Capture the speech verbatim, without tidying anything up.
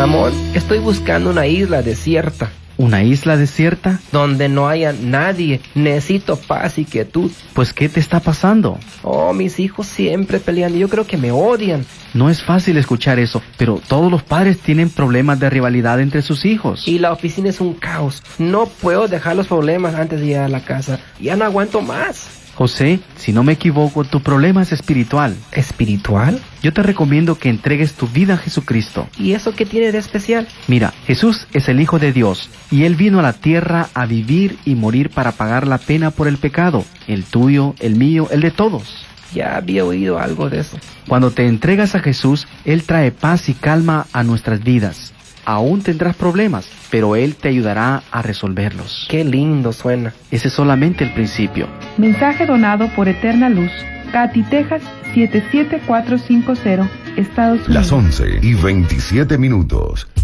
Amor, estoy buscando una isla desierta. ¿Una isla desierta? Donde no haya nadie. Necesito paz y quietud. Pues, ¿qué te está pasando? Oh, mis hijos siempre pelean y yo creo que me odian. No es fácil escuchar eso, pero todos los padres tienen problemas de rivalidad entre sus hijos. Y la oficina es un caos. No puedo dejar los problemas antes de llegar a la casa. Ya no aguanto más. José, si no me equivoco, tu problema es espiritual. ¿Espiritual? Yo te recomiendo que entregues tu vida a Jesucristo. ¿Y eso qué tiene de especial? Mira, Jesús es el Hijo de Dios, y Él vino a la tierra a vivir y morir para pagar la pena por el pecado, el tuyo, el mío, el de todos. Ya había oído algo de eso. Cuando te entregas a Jesús, Él trae paz y calma a nuestras vidas. Aún tendrás problemas, pero Él te ayudará a resolverlos. Qué lindo suena. Ese es solamente el principio. Mensaje donado por Eterna Luz, Katy, Texas, siete siete cuatro cinco cero, Estados Unidos. Las once y veintisiete minutos.